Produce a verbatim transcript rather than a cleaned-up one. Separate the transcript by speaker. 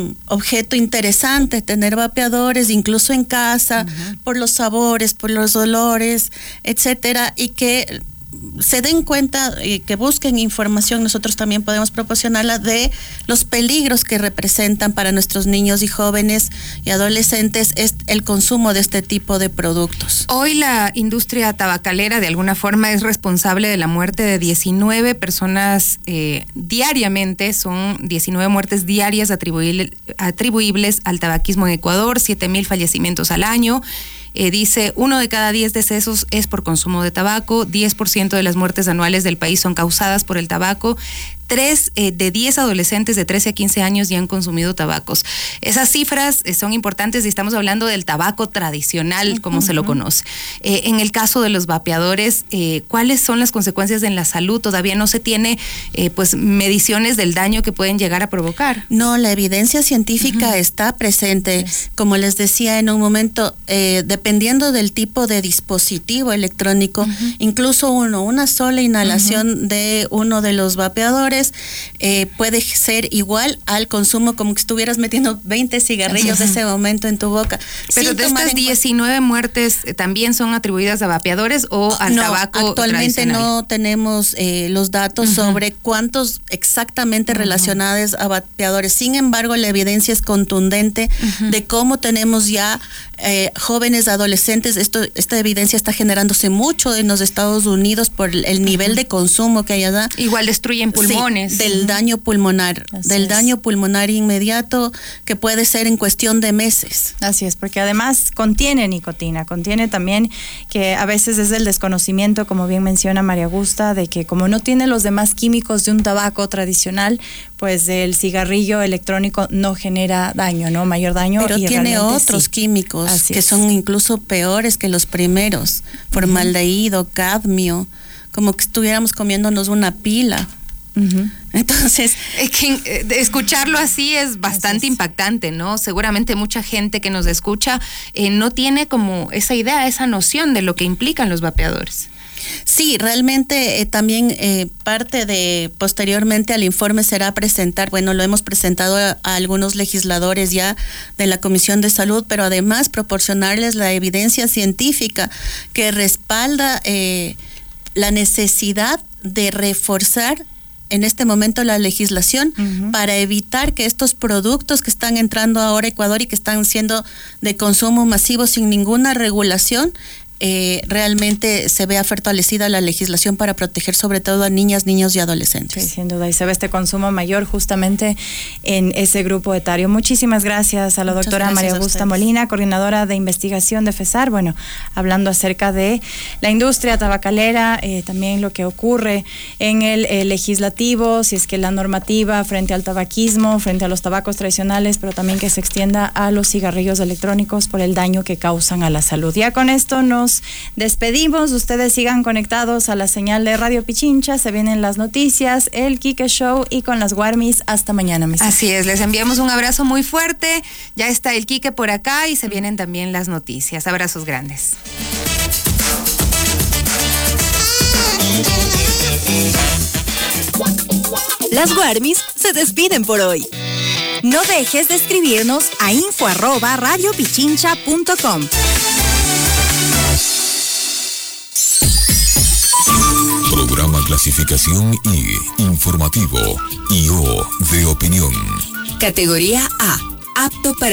Speaker 1: un objeto interesante tener vapeadores, incluso en casa, uh-huh. por los sabores, por los olores, etcétera, y que se den cuenta y que busquen información. Nosotros también podemos proporcionarla de los peligros que representan para nuestros niños y jóvenes y adolescentes es el consumo de este tipo de productos.
Speaker 2: Hoy la industria tabacalera de alguna forma es responsable de la muerte de diecinueve personas eh, diariamente. Son diecinueve muertes diarias atribuibles, atribuibles al tabaquismo en Ecuador, siete mil fallecimientos al año. Eh, dice, uno de cada diez decesos es por consumo de tabaco, diez por ciento de las muertes anuales del país son causadas por el tabaco, tres eh, de diez adolescentes de trece a quince años ya han consumido tabacos. Esas cifras eh, son importantes y estamos hablando del tabaco tradicional, como uh-huh. se lo conoce. Eh, en el caso de los vapeadores, eh, ¿cuáles son las consecuencias en la salud? Todavía no se tiene eh, pues mediciones del daño que pueden llegar a provocar.
Speaker 1: No, la evidencia científica uh-huh. está presente. Yes. Como les decía en un momento, eh, dependiendo del tipo de dispositivo electrónico, uh-huh. incluso uno, una sola inhalación uh-huh. de uno de los vapeadores Eh, puede ser igual al consumo como que estuvieras metiendo veinte cigarrillos de ese momento en tu boca.
Speaker 2: Pero de estas diecinueve muertes también son atribuidas a vapeadores o al
Speaker 1: no,
Speaker 2: tabaco
Speaker 1: actualmente
Speaker 2: tradicional.
Speaker 1: No tenemos eh, los datos uh-huh. sobre cuántos exactamente uh-huh. relacionados a vapeadores. Sin embargo, la evidencia es contundente uh-huh. de cómo tenemos ya eh, jóvenes adolescentes. Esto, esta evidencia está generándose mucho en los Estados Unidos por el nivel uh-huh. de consumo que hay allá.
Speaker 2: Igual destruyen pulmones. Sí,
Speaker 1: del daño pulmonar, Así del es. daño pulmonar inmediato que puede ser en cuestión de meses.
Speaker 3: Así es, porque además contiene nicotina, contiene también que a veces es el desconocimiento, como bien menciona María Augusta, de que como no tiene los demás químicos de un tabaco tradicional, pues el cigarrillo electrónico no genera daño, ¿no? Mayor daño.
Speaker 1: Pero
Speaker 3: y
Speaker 1: tiene otros
Speaker 3: sí.
Speaker 1: químicos
Speaker 3: Así
Speaker 1: que
Speaker 3: es.
Speaker 1: son incluso peores que los primeros, formaldehído, uh-huh. cadmio, como que estuviéramos comiéndonos una pila.
Speaker 2: Uh-huh.
Speaker 1: Entonces,
Speaker 2: es que eh, escucharlo así es bastante es. impactante, ¿no? Seguramente mucha gente que nos escucha eh, no tiene como esa idea, esa noción de lo que implican los vapeadores.
Speaker 1: Sí, realmente eh, también eh, parte de posteriormente al informe será presentar, bueno, lo hemos presentado a, a algunos legisladores ya de la Comisión de Salud, pero además proporcionarles la evidencia científica que respalda eh, la necesidad de reforzar en este momento la legislación uh-huh. para evitar que estos productos que están entrando ahora a Ecuador y que están siendo de consumo masivo sin ninguna regulación, eh, realmente se vea fortalecida la legislación para proteger sobre todo a niñas, niños y adolescentes.
Speaker 3: Sí, sin duda, y se ve este consumo mayor justamente en ese grupo etario. Muchísimas gracias a la Muchas doctora María Augusta Molina, coordinadora de investigación de FESAR, bueno, hablando acerca de la industria tabacalera, eh, también lo que ocurre en el eh, legislativo, si es que la normativa frente al tabaquismo, frente a los tabacos tradicionales, pero también que se extienda a los cigarrillos electrónicos por el daño que causan a la salud. Ya con esto nos despedimos, ustedes sigan conectados a la señal de Radio Pichincha, se vienen las noticias, el Quique Show y con las Guarmis, hasta mañana. Mis
Speaker 2: Así es, les enviamos un abrazo muy fuerte, ya está el Quique por acá y se vienen también las noticias, abrazos grandes.
Speaker 4: Las Guarmis se despiden por hoy. No dejes de escribirnos a info arroba radiopichincha punto com.
Speaker 5: Programa Clasificación I, Informativo, I O de Opinión.
Speaker 4: Categoría A, apto para